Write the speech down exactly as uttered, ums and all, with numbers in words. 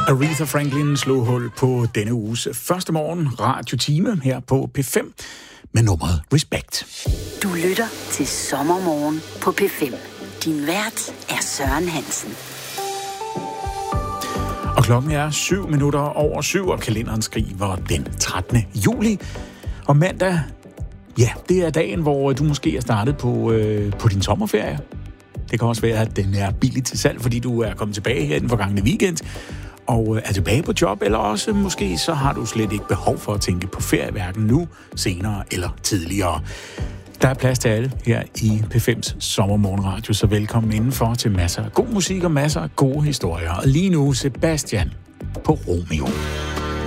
Aretha Franklin slog hul på denne uges første morgen radiotime her på P fem med nummeret Respect. Du lytter til Sommermorgen på P fem. Din vært er Søren Hansen. Og klokken er syv minutter over syv, og kalenderen skriver den trettende juli. Og mandag, ja, det er dagen, hvor du måske er startet på, øh, på din sommerferie. Det kan også være, at den er billig til salg, fordi du er kommet tilbage her den forgangne weekend og er tilbage på job, eller også måske så har du slet ikke behov for at tænke på ferie, hverken nu, senere eller tidligere. Der er plads til alle her i P fems sommermorgenradio, så velkommen indenfor til masser af god musik og masser af gode historier. Og lige nu Sebastian på Romeo.